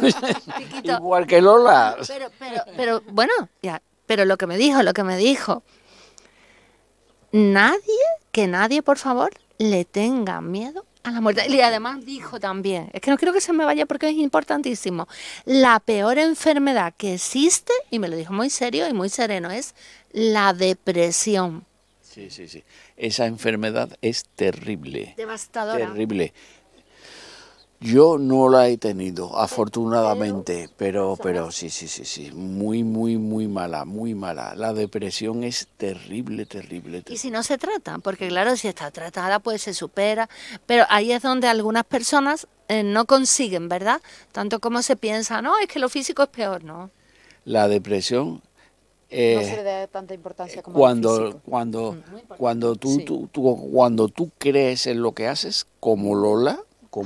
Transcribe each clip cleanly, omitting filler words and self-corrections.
Piquito. Igual que Lola. Pero bueno, ya, pero lo que me dijo, nadie, por favor, le tenga miedo a la muerte. Y además dijo también, es que no quiero que se me vaya porque es importantísimo, la peor enfermedad que existe, y me lo dijo muy serio y muy sereno, es la depresión. Sí. Esa enfermedad es terrible. Devastadora. Terrible. Yo no la he tenido, afortunadamente, pero sí. Muy mala. La depresión es terrible. Y si no se trata, porque claro, si está tratada, pues se supera. Pero ahí es donde algunas personas no consiguen, ¿verdad? Tanto como se piensa, no, es que lo físico es peor, ¿no? La depresión... no se le da tanta importancia como al físico. Cuando tú crees en lo que haces, como Lola,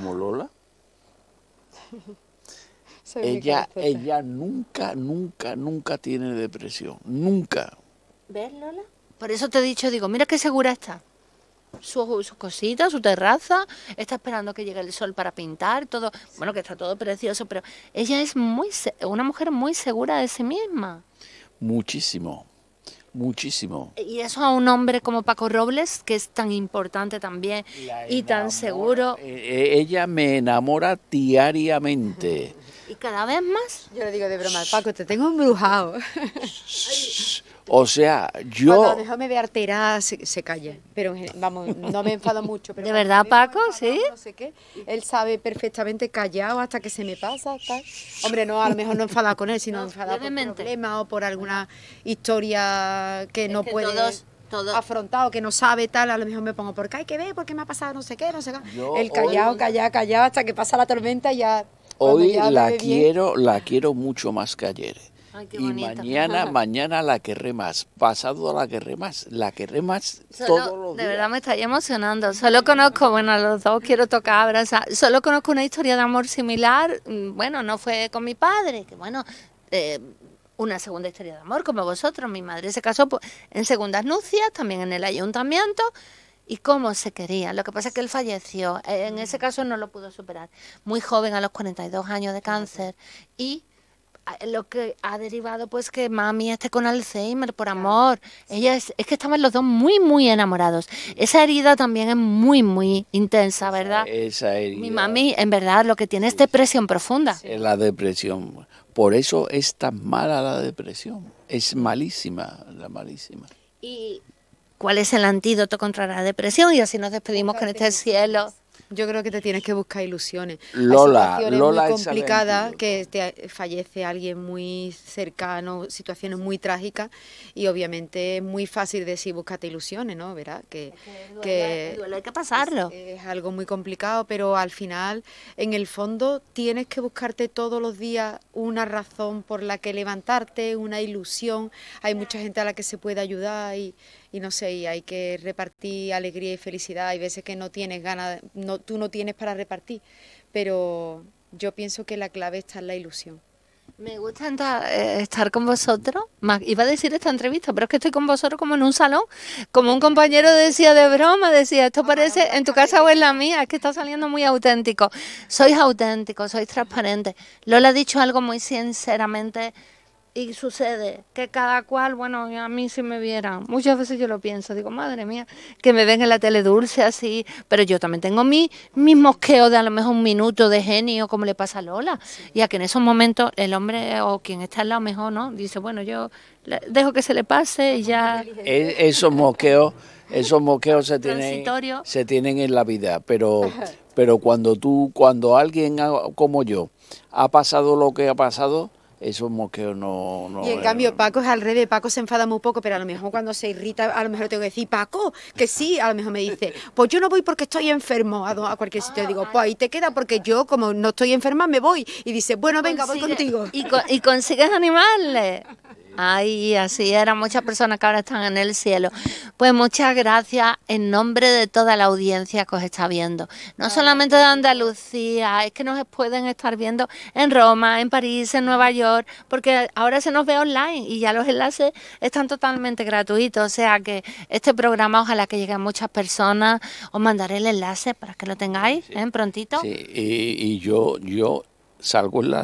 ella nunca tiene depresión, nunca. ¿Ves, Lola? Por eso te he dicho, digo, mira qué segura está. Sus cositas, su terraza, está esperando que llegue el sol para pintar, todo, bueno, que está todo precioso, pero ella es una mujer muy segura de sí misma. Muchísimo. Y eso a un hombre como Paco Robles, que es tan importante también y tan seguro. Ella me enamora diariamente. Y cada vez más. Yo le digo de broma, Paco, te tengo embrujado. O sea, yo... Cuando a lo mejor me ve alterada, se calla. Pero vamos, no me enfado mucho. Pero ¿De verdad, Paco? ¿Sí? No sé qué. Él sabe perfectamente callado hasta que se me pasa. Tal. Hombre, no, a lo mejor no enfadado con él, sino enfadado por problemas o por alguna historia que no puede afrontar o que no sabe tal. A lo mejor me pongo, ¿por qué hay que ver? ¿Por qué me ha pasado no sé qué? El callado hasta que pasa la tormenta y ya... Hoy la quiero mucho más que ayer. Ay, qué y bonita. mañana la querré más, pasado la querré más todos los días. De verdad me está emocionando. Solo conozco, bueno, a los dos quiero tocar, abrazar. Solo conozco una historia de amor similar. Bueno, no fue con mi padre, que bueno, una segunda historia de amor como vosotros. Mi madre se casó en segundas nupcias, también en el ayuntamiento. Y cómo se querían. Lo que pasa es que él falleció. En ese caso no lo pudo superar. Muy joven, a los 42 años de cáncer. Y lo que ha derivado pues que mami esté con Alzheimer por amor. Ella es que estaban los dos muy enamorados. Esa herida también es muy intensa, ¿verdad? Esa herida. Mi mami, en verdad, lo que tiene es depresión profunda. Es la depresión. Por eso es tan mala la depresión. Es malísima. ¿Y cuál es el antídoto contra la depresión? Y así nos despedimos con este cielo. Yo creo que te tienes que buscar ilusiones. Lola, hay situaciones Lola muy complicadas, que te fallece alguien muy cercano, situaciones muy trágicas, y obviamente es muy fácil decir búscate ilusiones, ¿no? ¿Verdad? Que hay que pasarlo. Es algo muy complicado, pero al final, en el fondo, tienes que buscarte todos los días una razón por la que levantarte, una ilusión. Hay mucha gente a la que se puede ayudar y no sé, y hay que repartir alegría y felicidad. Hay veces que no tienes ganas, tú no tienes para repartir, pero yo pienso que la clave está en la ilusión. Me gusta estar con vosotros. Iba a decir esta entrevista, pero es que estoy con vosotros como en un salón. Como un compañero decía de broma, decía, esto parece en tu casa o en la mía, es que está saliendo muy auténtico. Sois auténticos, sois transparentes. Lola ha dicho algo muy sinceramente. Y sucede que cada cual, bueno, a mí si me vieran, muchas veces yo lo pienso, digo, madre mía, que me ven en la tele dulce así, pero yo también tengo mis mosqueos de a lo mejor un minuto de genio, como le pasa a Lola, y a que en esos momentos el hombre o quien está al lado mejor, ¿no? Dice, bueno, yo dejo que se le pase y ya... Esos mosqueos se tienen en la vida, pero cuando alguien como yo ha pasado lo que ha pasado, esos mosqueos no... Y en cambio Paco es al revés, Paco se enfada muy poco, pero a lo mejor cuando se irrita, a lo mejor tengo que decir, Paco, que sí, a lo mejor me dice, pues yo no voy porque estoy enfermo a cualquier sitio. Digo, pues ahí te queda porque yo, como no estoy enferma, me voy. Y dice, bueno, venga, voy contigo. Y consigues animarle. Ay, así eran muchas personas que ahora están en el cielo. Pues muchas gracias en nombre de toda la audiencia que os está viendo. No solamente de Andalucía, es que nos pueden estar viendo en Roma, en París, en Nueva York, porque ahora se nos ve online y ya los enlaces están totalmente gratuitos. O sea que este programa, ojalá que lleguen muchas personas. Os mandaré el enlace para que lo tengáis prontito. Sí, y yo salgo en la